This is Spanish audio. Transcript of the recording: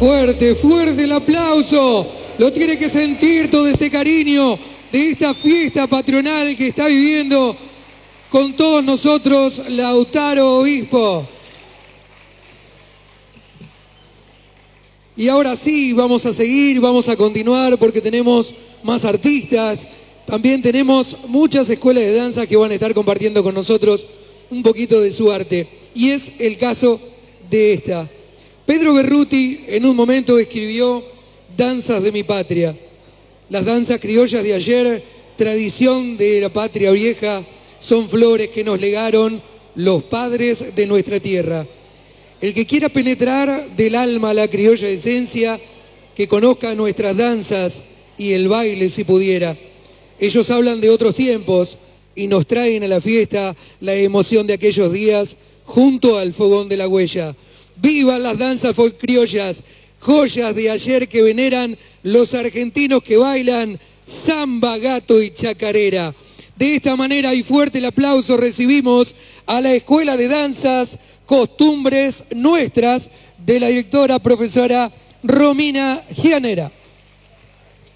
Fuerte, fuerte el aplauso. Lo tiene que sentir todo este cariño de esta fiesta patronal que está viviendo con todos nosotros Lautaro Obispo. Y ahora sí, vamos a seguir, vamos a continuar porque tenemos más artistas. También tenemos muchas escuelas de danza que van a estar compartiendo con nosotros un poquito de su arte. Y es el caso de esta. Pedro Berruti en un momento escribió Danzas de mi patria. Las danzas criollas de ayer, tradición de la patria vieja, son flores que nos legaron los padres de nuestra tierra. El que quiera penetrar del alma a la criolla esencia, que conozca nuestras danzas y el baile si pudiera. Ellos hablan de otros tiempos y nos traen a la fiesta la emoción de aquellos días junto al fogón de la huella. ¡Vivan las danzas folclóricas, joyas de ayer que veneran los argentinos que bailan samba, gato y chacarera! De esta manera y fuerte el aplauso recibimos a la Escuela de Danzas Costumbres Nuestras de la directora profesora Romina Gianera.